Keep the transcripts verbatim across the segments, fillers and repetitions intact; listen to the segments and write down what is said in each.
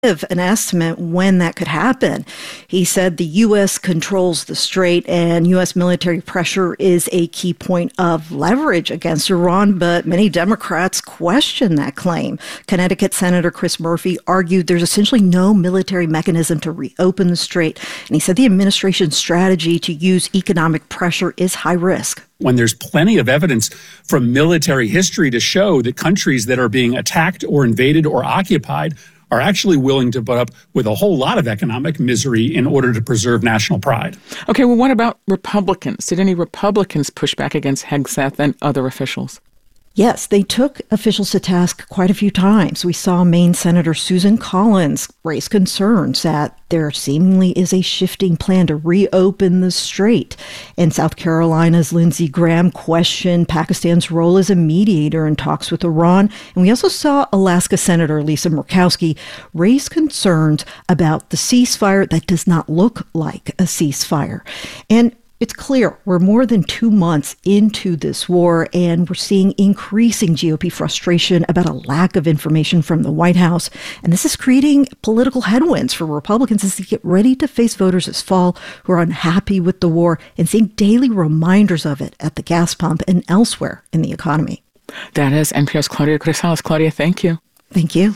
give an estimate when that could happen. He said the U S controls the strait and U S military pressure is a key point of leverage against Iran, but many Democrats question that claim. Connecticut Senator Chris Murphy argued there's essentially no military mechanism to reopen the strait, and he said the administration's strategy to use economic pressure is high risk. When there's plenty of evidence from military history to show that countries that are being attacked or invaded or occupied are actually willing to put up with a whole lot of economic misery in order to preserve national pride. Okay, well, what about Republicans? Did any Republicans push back against Hegseth and other officials? Yes, they took officials to task quite a few times. We saw Maine Senator Susan Collins raise concerns that there seemingly is a shifting plan to reopen the strait. And South Carolina's Lindsey Graham questioned Pakistan's role as a mediator in talks with Iran. And we also saw Alaska Senator Lisa Murkowski raise concerns about the ceasefire that does not look like a ceasefire. And it's clear we're more than two months into this war, and we're seeing increasing G O P frustration about a lack of information from the White House. And this is creating political headwinds for Republicans as they get ready to face voters this fall who are unhappy with the war and seeing daily reminders of it at the gas pump and elsewhere in the economy. That is N P R's Claudia Grisales. Claudia, thank you. Thank you.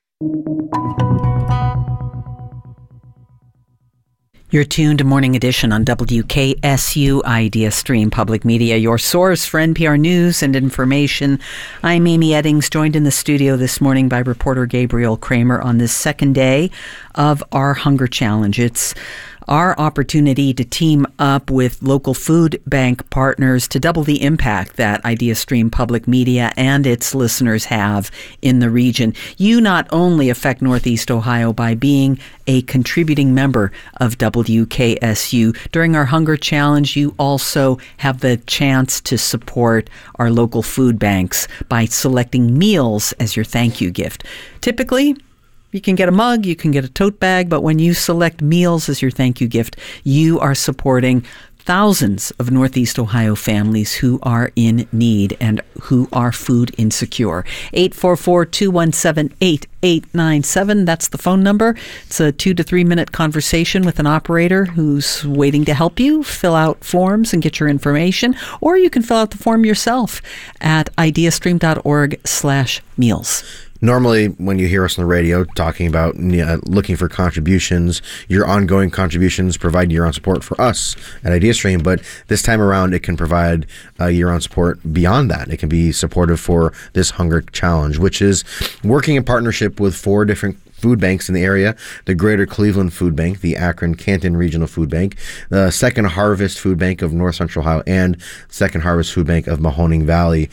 You're tuned to Morning Edition on W K S U Idea Stream Public Media, your source for N P R news and information. I'm Amy Eddings, joined in the studio this morning by reporter Gabriel Kramer on this second day of our Hunger Challenge. It's our opportunity to team up with local food bank partners to double the impact that IdeaStream Public Media and its listeners have in the region. You not only affect Northeast Ohio by being a contributing member of W K S U. During our Hunger Challenge, you also have the chance to support our local food banks by selecting meals as your thank you gift. Typically, you can get a mug, you can get a tote bag, but when you select meals as your thank you gift, you are supporting thousands of Northeast Ohio families who are in need and who are food insecure. eight four four, two one seven, eight eight nine seven. That's the phone number. It's a two to three minute conversation with an operator who's waiting to help you fill out forms and get your information, or you can fill out the form yourself at ideastream.org slash meals. Normally, when you hear us on the radio talking about uh, looking for contributions, your ongoing contributions provide year-round support for us at IdeaStream, but this time around, it can provide uh, year-round support beyond that. It can be supportive for this Hunger Challenge, which is working in partnership with four different food banks in the area: the Greater Cleveland Food Bank, the Akron-Canton Regional Food Bank, the Second Harvest Food Bank of North Central Ohio, and Second Harvest Food Bank of Mahoning Valley.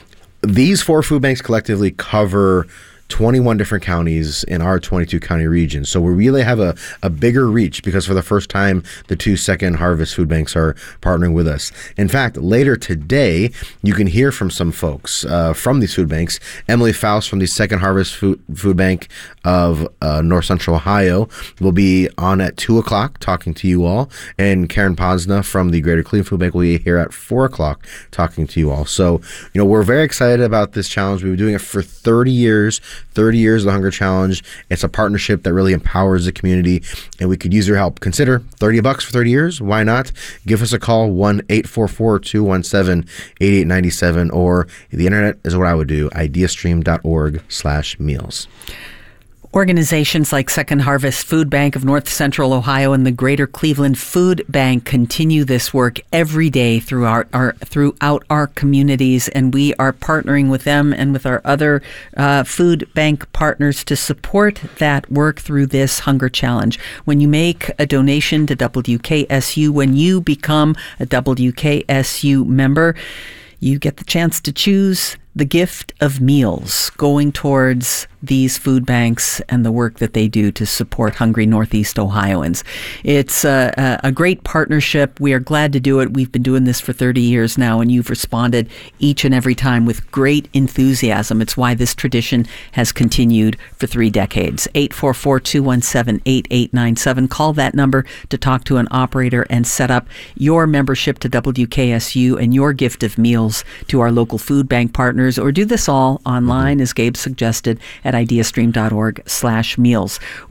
These four food banks collectively cover twenty-one different counties in our twenty-two county region. So we really have a, a bigger reach because for the first time, the two Second Harvest food banks are partnering with us. In fact, later today, you can hear from some folks uh, from these food banks. Emily Faust from the Second Harvest Food, food Bank of uh, North Central Ohio will be on at two o'clock talking to you all. And Karen Posna from the Greater Cleveland Food Bank will be here at four o'clock talking to you all. So, you know, we're very excited about this challenge. We've been doing it for thirty years. thirty years of the Hunger Challenge. It's a partnership that really empowers the community, and we could use your help. Consider thirty bucks for thirty years. Why not? Give us a call, one eight four four, two one seven, eight eight nine seven, or the internet is what I would do, ideastream.org slash meals. Organizations like Second Harvest Food Bank of North Central Ohio and the Greater Cleveland Food Bank continue this work every day throughout our, throughout our communities, and we are partnering with them and with our other uh, food bank partners to support that work through this Hunger Challenge. When you make a donation to W K S U, when you become a W K S U member, you get the chance to choose the gift of meals going towards these food banks and the work that they do to support hungry Northeast Ohioans. It's a, a great partnership. We are glad to do it. We've been doing this for thirty years now, and you've responded each and every time with great enthusiasm. It's why this tradition has continued for three decades. eight four four, two one seven, eight eight nine seven. Call that number to talk to an operator and set up your membership to W K S U and your gift of meals to our local food bank partners. partners, or do this all online, as Gabe suggested, at ideastream dot org slash meals.